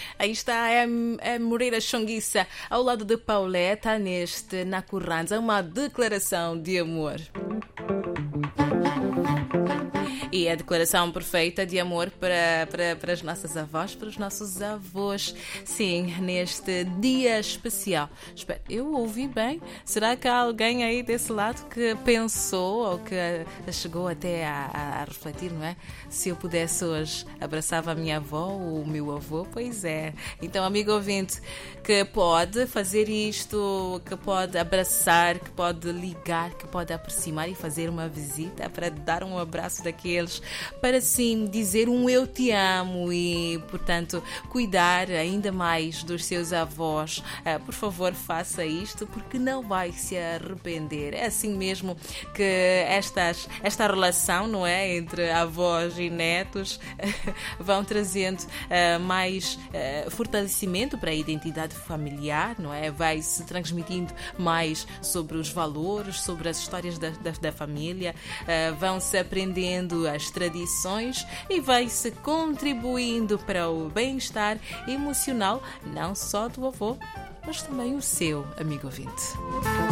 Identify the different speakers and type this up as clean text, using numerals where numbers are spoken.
Speaker 1: Aí está a Moreira Chonguissa, ao lado de Pauleta, neste Na Curranza, uma declaração de amor. E a declaração perfeita de amor para as nossas avós, para os nossos avós. Sim, neste dia especial. Espera, eu ouvi bem? Será que há alguém aí desse lado que pensou ou que chegou até a refletir, não é? Se eu pudesse hoje, abraçava a minha avó ou o meu avô? Pois é. Então, amigo ouvinte, que pode fazer isto, que pode abraçar, que pode ligar, que pode aproximar e fazer uma visita para dar um abraço daqueles, para sim dizer um eu te amo e, portanto, cuidar ainda mais dos seus avós. Por favor, faça isto porque não vai se arrepender. É assim mesmo que esta relação, não é, entre avós e netos vão trazendo mais fortalecimento para a identidade familiar, não é? Vai se transmitindo mais sobre os valores, sobre as histórias da família, vão-se aprendendo as tradições e vai-se contribuindo para o bem-estar emocional, não só do avô, mas também o seu, amigo ouvinte.